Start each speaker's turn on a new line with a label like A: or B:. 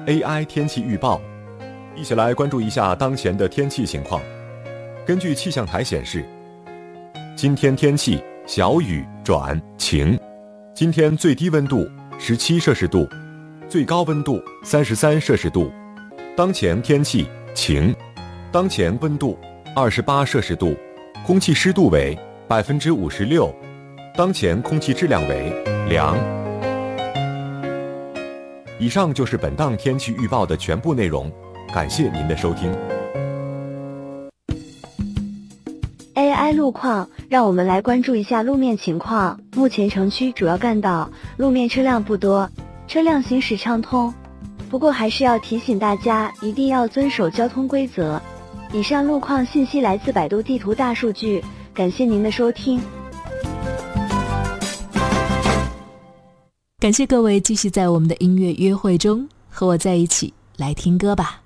A: AI 天气预报，一起来关注一下当前的天气情况。根据气象台显示，今天天气小雨转晴，今天最低温度17摄氏度，最高温度33摄氏度。当前天气晴，当前温度28摄氏度，空气湿度为56%，当前空气质量为良。以上就是本档天气预报的全部内容，感谢您的收听。
B: AI 路况，让我们来关注一下路面情况。目前城区主要干道路面车辆不多，车辆行驶畅通。不过还是要提醒大家，一定要遵守交通规则。以上路况信息来自百度地图大数据，感谢您的收听。
C: 感谢各位继续在我们的音乐约会中和我在一起来听歌吧。